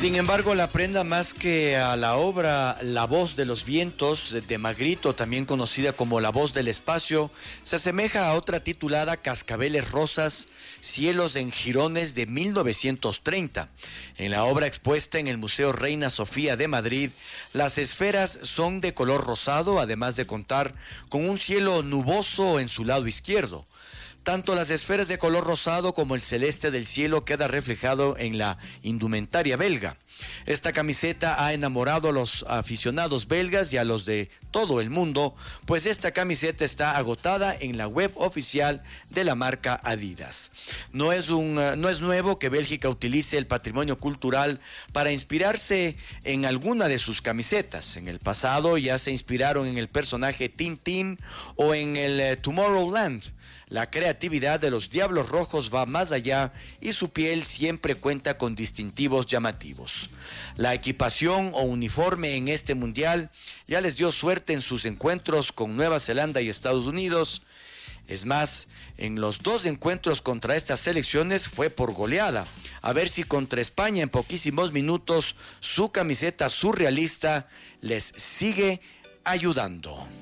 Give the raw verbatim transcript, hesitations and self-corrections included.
Sin embargo, la prenda, más que a la obra La Voz de los Vientos de Magritte, también conocida como La Voz del Espacio, se asemeja a otra titulada Cascabeles Rosas, Cielos en Jirones de mil novecientos treinta. En la obra expuesta en el Museo Reina Sofía de Madrid, las esferas son de color rosado, además de contar con un cielo nuboso en su lado izquierdo. Tanto las esferas de color rosado como el celeste del cielo queda reflejado en la indumentaria belga. Esta camiseta ha enamorado a los aficionados belgas y a los de todo el mundo, pues esta camiseta está agotada en la web oficial de la marca Adidas. No es, un, no es nuevo que Bélgica utilice el patrimonio cultural para inspirarse en alguna de sus camisetas. En el pasado ya se inspiraron en el personaje Tintín o en el Tomorrowland. La creatividad de los Diablos Rojos va más allá y su piel siempre cuenta con distintivos llamativos. La equipación o uniforme en este mundial ya les dio suerte en sus encuentros con Nueva Zelanda y Estados Unidos. Es más, en los dos encuentros contra estas selecciones fue por goleada. A ver si contra España en poquísimos minutos su camiseta surrealista les sigue ayudando.